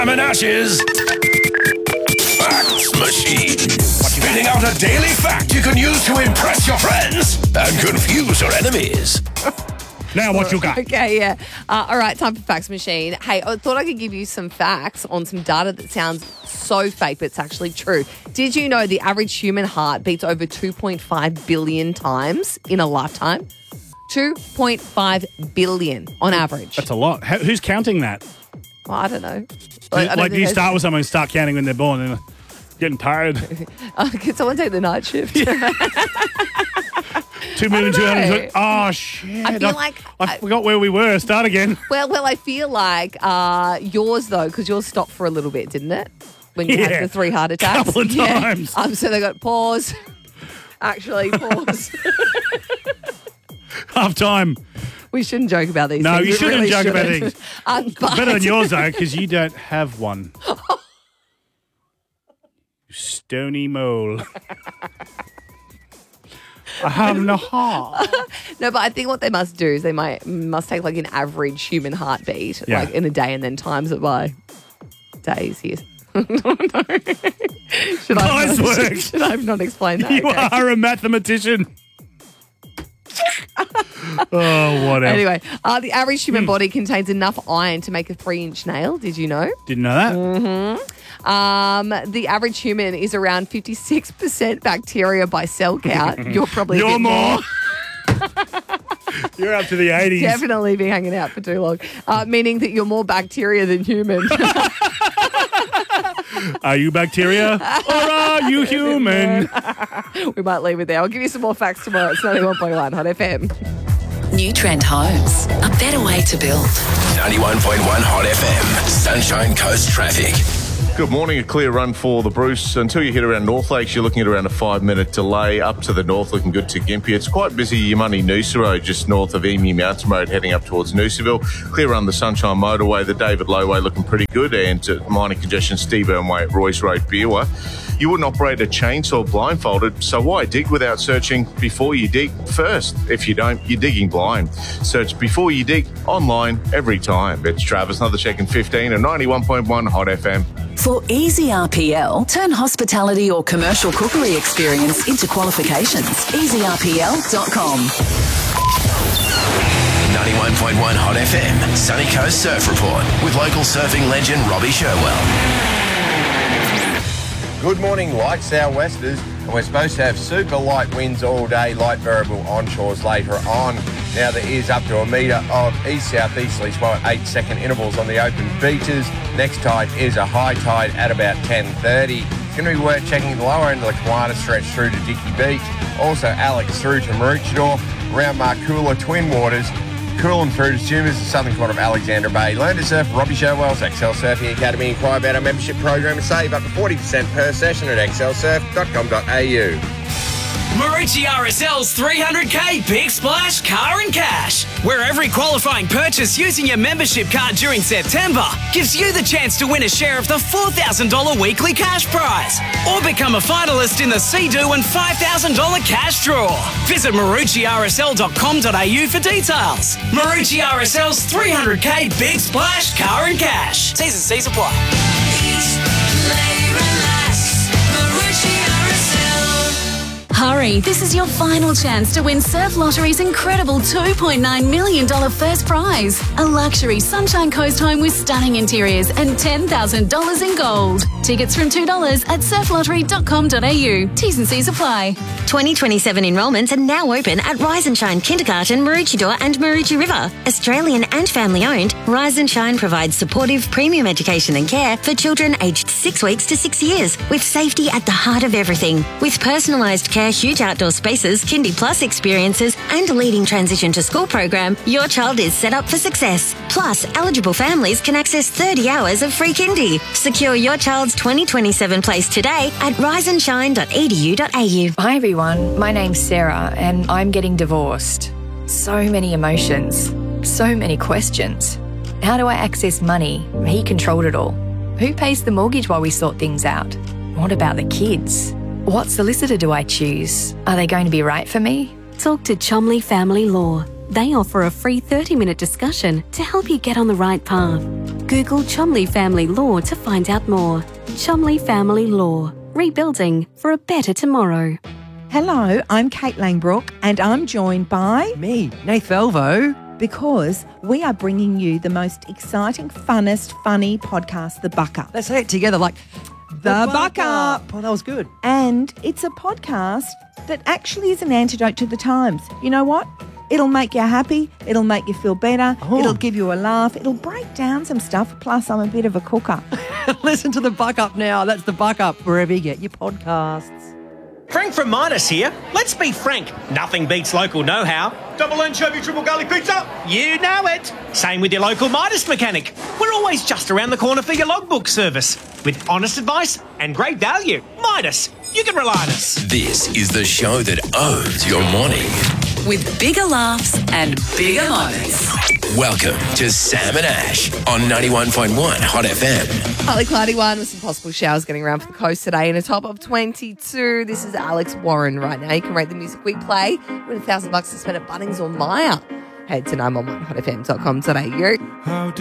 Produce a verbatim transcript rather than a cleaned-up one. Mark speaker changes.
Speaker 1: and Ash's Facts Machine. Spitting out a daily fact you can use to impress your friends and confuse your enemies.
Speaker 2: Now what you got?
Speaker 3: Okay, yeah. Uh, all right, time for Facts Machine. Hey, I thought I could give you some facts on some data that sounds so fake, but it's actually true. Did you know the average human heart beats over two point five billion times in a lifetime? two point five billion on average.
Speaker 2: That's a lot. How, who's counting that?
Speaker 3: Well, I don't know.
Speaker 2: Like,
Speaker 3: I don't
Speaker 2: like
Speaker 3: think
Speaker 2: you
Speaker 3: there's-
Speaker 2: start with someone and start counting when they're born and getting tired.
Speaker 3: Uh, can someone take the night shift?
Speaker 2: Two million, two
Speaker 3: know.
Speaker 2: hundred. Oh, shit.
Speaker 3: I feel like
Speaker 2: I
Speaker 3: I-
Speaker 2: forgot where we were. Start again.
Speaker 3: Well, well, I feel like uh, yours, though, because yours stopped for a little bit, didn't it? When you
Speaker 2: Yeah.
Speaker 3: had the three heart attacks.
Speaker 2: Couple of
Speaker 3: Yeah.
Speaker 2: times.
Speaker 3: Um, so they got pause. Actually, pause.
Speaker 2: Half time.
Speaker 3: We shouldn't joke about these
Speaker 2: No,
Speaker 3: things.
Speaker 2: you
Speaker 3: We
Speaker 2: shouldn't
Speaker 3: really
Speaker 2: joke about
Speaker 3: shouldn't.
Speaker 2: things.
Speaker 3: Um, but-
Speaker 2: Better than yours, though, because you don't have one. You stony mole. I have no heart.
Speaker 3: No, but I think what they must do is they might must take like an average human heartbeat,
Speaker 2: Yeah.
Speaker 3: like in a day, and then times it by days, years. I don't know. Should I
Speaker 2: Nice
Speaker 3: not,
Speaker 2: work.
Speaker 3: Should I have not explained that?
Speaker 2: You
Speaker 3: Okay.
Speaker 2: are a mathematician. Oh, whatever.
Speaker 3: Anyway, uh, the average
Speaker 2: Hmm.
Speaker 3: human body contains enough iron to make a three-inch nail. Did you know?
Speaker 2: Didn't know that.
Speaker 3: Mm-hmm. Um, the average human is around fifty-six percent bacteria by cell count. You're probably a
Speaker 2: You're
Speaker 3: bit more.
Speaker 2: more. You're up to the eighties.
Speaker 3: Definitely been hanging out for too long, uh, meaning that you're more bacteria than human.
Speaker 2: Are you bacteria or are you human?
Speaker 3: We might leave it there. I'll give you some more facts tomorrow. It's ninety-one point one Hot F M.
Speaker 4: New Trend Homes. A better way to build.
Speaker 1: ninety-one point one Hot F M. Sunshine Coast Traffic.
Speaker 5: Good morning. A clear run for the Bruce. Until you hit around North Lakes, you're looking at around a five-minute delay. Up to the north, looking good to Gympie. It's quite busy Yimuni-Noosa Road, just north of Emu Mountain Road, heading up towards Noosaville. Clear run the Sunshine Motorway, the David Low Way looking pretty good, and uh, minor congestion Steburn Way at Royce Road, Beerwah. You wouldn't operate a chainsaw blindfolded, so why dig without searching before you dig first? If you don't, you're digging blind. Search before you dig online every time. It's Travis, another check in fifteen and ninety-one point one Hot F M.
Speaker 4: For easy R P L, turn hospitality or commercial cookery experience into qualifications. easy R P L dot com.
Speaker 1: ninety-one point one Hot F M. Sunny Coast Surf Report with local surfing legend Robbie Sherwell.
Speaker 6: Good morning, light sou'westers, and we're supposed to have super light winds all day, light variable onshores later on. Now there is up to a metre of east-southeasterly swell at eight second intervals on the open beaches. Next tide is a high tide at about ten thirty. It's going to be worth checking the lower end of the Kiwana stretch through to Dickey Beach. Also Alex through to Maroochydore, around Marcoola, Twin Waters, Coolum through to Sumas, the southern corner of Alexandra Bay. Learn to surf, Robbie Sherwell's Excel Surfing Academy. Inquire about our membership program and save up to forty percent per session at excel surf dot com dot a u.
Speaker 7: Marucci R S L's three hundred K Big Splash Car and Cash, where every qualifying purchase using your membership card during September gives you the chance to win a share of the four thousand dollars weekly cash prize, or become a finalist in the Sea-Doo and five thousand dollars cash draw. Visit marucci r s l dot com dot a u for details. Marucci R S L's three hundred K Big Splash Car and Cash. T's and C's apply.
Speaker 8: Hurry, this is your final chance to win Surf Lottery's incredible two point nine million dollars first prize. A luxury Sunshine Coast home with stunning interiors and ten thousand dollars in gold. Tickets from two dollars at surf lottery dot com dot a u. T's and C's apply.
Speaker 9: twenty twenty-seven enrolments are now open at Rise and Shine Kindergarten, Maroochydore and Maroochy River. Australian and family owned, Rise and Shine provides supportive premium education and care for children aged six weeks to six years, with safety at the heart of everything. With personalised care, huge outdoor spaces, Kindy Plus experiences and a leading transition to school program, your child is set up for success. Plus, eligible families can access thirty hours of free kindy. Secure your child's twenty twenty-seven place today at rise and shine dot e d u dot a u.
Speaker 10: Hi everyone, my name's Sarah and I'm getting divorced. So many emotions, so many questions. How do I access money? He controlled it all. Who pays the mortgage while we sort things out? What about the kids? What solicitor do I choose? Are they going to be right for me?
Speaker 11: Talk to Chumley Family Law.
Speaker 8: They offer a free thirty-minute discussion to help you get on the right path. Google Chomley Family Law to find out more. Chomley Family Law. Rebuilding for a better tomorrow.
Speaker 11: Hello, I'm Kate Langbrook and I'm joined by...
Speaker 12: Me, Nath Velvo.
Speaker 11: Because we are bringing you the most exciting, funnest, funny podcast, The Buck Up.
Speaker 12: Let's say it together like...
Speaker 11: The, the Buck, Buck Up.
Speaker 12: Up. Oh, that was good.
Speaker 11: And it's a podcast that actually is an antidote to the times. You know what? It'll make you happy. It'll make you feel better. Oh. It'll give you a laugh. It'll break down some stuff. Plus, I'm a bit of a cooker.
Speaker 12: Listen to The Buck Up now. That's The Buck Up, wherever you get your podcasts.
Speaker 13: Frank from Midas here. Let's be frank. Nothing beats local know-how.
Speaker 14: Double anchovy, triple garlic pizza.
Speaker 13: You know it. Same with your local Midas mechanic. We're always just around the corner for your logbook service. With honest advice and great value. Midas, you can rely on us.
Speaker 1: This is the show that owns your morning.
Speaker 4: With bigger laughs and bigger moments.
Speaker 1: Welcome to Sam and Ash on ninety-one point one Hot F M.
Speaker 3: Partly cloudy one with some possible showers getting around for the coast today and a top of twenty-two. This is Alex Warren right now. You can rate the music we play. Win a thousand bucks to spend at Bunnings or Myer. Head to nine one one hot f m dot com dot a u.